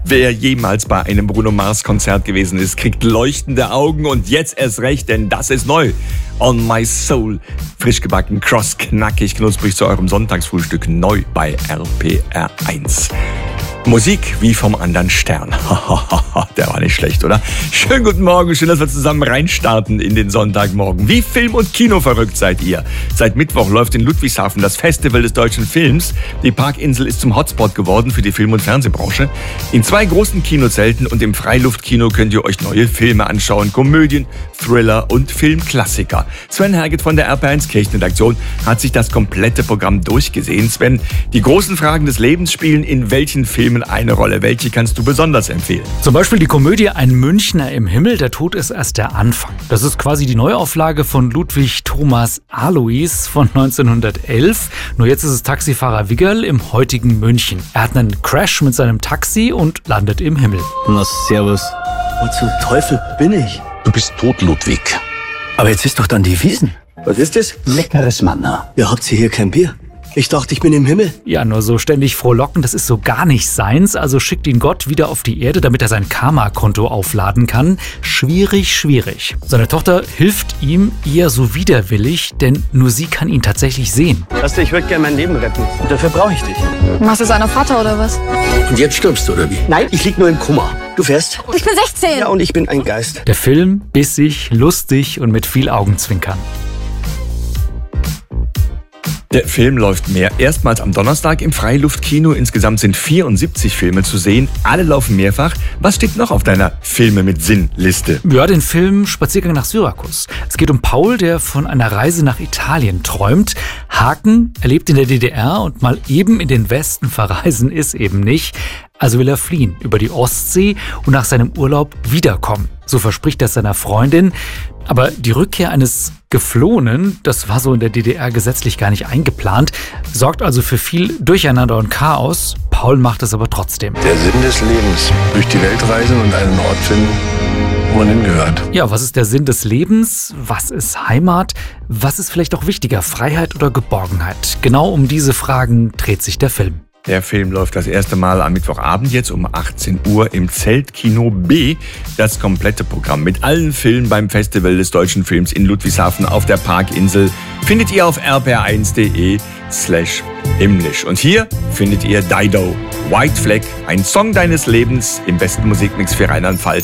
Wer jemals bei einem Bruno Mars Konzert gewesen ist, kriegt leuchtende Augen und jetzt erst recht, denn das ist neu. On My Soul, frisch gebacken, cross, knackig, knusprig zu eurem Sonntagsfrühstück, neu bei RPR 1. Musik wie vom anderen Stern. Der war nicht schlecht, oder? Schönen guten Morgen, schön, dass wir zusammen reinstarten in den Sonntagmorgen. Wie Film- und Kino verrückt seid ihr? Seit Mittwoch läuft in Ludwigshafen das Festival des deutschen Films. Die Parkinsel ist zum Hotspot geworden für die Film- und Fernsehbranche. In 2 großen Kinozelten und im Freiluftkino könnt ihr euch neue Filme anschauen. Komödien, Thriller und Filmklassiker. Sven Herget von der RP1 Kirchenredaktion hat sich das komplette Programm durchgesehen. Sven, die großen Fragen des Lebens spielen in welchen Filmen eine Rolle? Welche kannst du besonders empfehlen? Zum Beispiel die Komödie Ein Münchner im Himmel, der Tod ist erst der Anfang. Das ist quasi die Neuauflage von Ludwig Thomas Alois von 1911. Nur jetzt ist es Taxifahrer Wiggerl im heutigen München. Er hat einen Crash mit seinem Taxi und landet im Himmel. Na, servus. Wo zum Teufel bin ich? Du bist tot, Ludwig. Aber jetzt ist doch dann die Wiesn. Was ist das? Leckeres Manna. Ja, habt ihr hier kein Bier? Ich dachte, ich bin im Himmel. Ja, nur so ständig frohlocken, das ist so gar nicht seins. Also schickt ihn Gott wieder auf die Erde, damit er sein Karma-Konto aufladen kann. Schwierig, schwierig. Seine Tochter hilft ihm eher so widerwillig, denn nur sie kann ihn tatsächlich sehen. Weißt du, ich würde gerne mein Leben retten. Und dafür brauche ich dich. Machst du seiner Vater oder was? Und jetzt stirbst du, oder wie? Nein, ich lieg nur im Koma. Du fährst? Ich bin 16. Ja, und ich bin ein Geist. Der Film bissig, lustig und mit viel Augenzwinkern. Der Film läuft erstmals am Donnerstag im Freiluftkino. Insgesamt sind 74 Filme zu sehen. Alle laufen mehrfach. Was steht noch auf deiner Filme mit Sinn-Liste? Ja, den Film Spaziergang nach Syrakus. Es geht um Paul, der von einer Reise nach Italien träumt. Haken, er lebt in der DDR und mal eben in den Westen verreisen ist eben nicht. Also will er fliehen über die Ostsee und nach seinem Urlaub wiederkommen. So verspricht er seiner Freundin. Aber die Rückkehr eines Geflohenen, das war so in der DDR gesetzlich gar nicht eingeplant, sorgt also für viel Durcheinander und Chaos. Paul macht es aber trotzdem. Der Sinn des Lebens. Durch die Welt reisen und einen Ort finden, wo man hingehört. Ja, was ist der Sinn des Lebens? Was ist Heimat? Was ist vielleicht auch wichtiger, Freiheit oder Geborgenheit? Genau um diese Fragen dreht sich der Film. Der Film läuft das erste Mal am Mittwochabend jetzt um 18 Uhr im Zeltkino B. Das komplette Programm mit allen Filmen beim Festival des deutschen Films in Ludwigshafen auf der Parkinsel findet ihr auf rpr1.de/himmlisch. Und hier findet ihr Dido, White Flag, ein Song deines Lebens im besten Musikmix für Rheinland-Pfalz.